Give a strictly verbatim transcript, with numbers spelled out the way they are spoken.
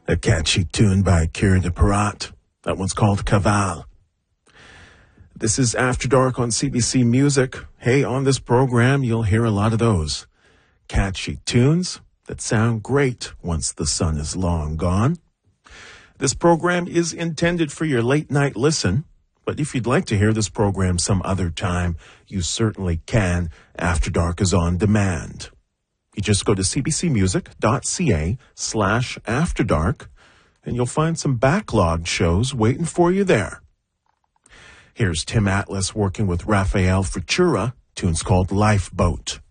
A catchy tune by Cœur de Pirate. That one's called Cavale. This is After Dark on C B C Music. Hey, on this program, you'll hear a lot of those catchy tunes that sound great once the sun is long gone. This program is intended for your late night listen, but if you'd like to hear this program some other time, you certainly can. After Dark is on demand. You just go to cbcmusic.ca slash After Dark, and you'll find some backlogged shows waiting for you there. Here's Tim Atlas working with Rafael Futura. Tune's called Lifeboat.